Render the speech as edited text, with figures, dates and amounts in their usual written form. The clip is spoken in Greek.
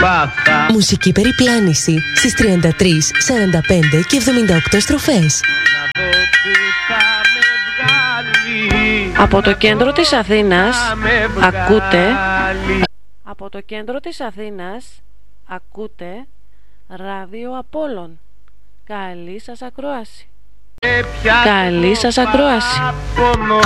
Μουσική περιπλάνηση στις 33, 45 και 78 στροφές. Από το κέντρο της Αθήνας ακούτε. Από το κέντρο της Αθήνας ακούτε Ράδιο Απόλλων. Καλή σας ακρόαση. Καλή σας ακρόαση.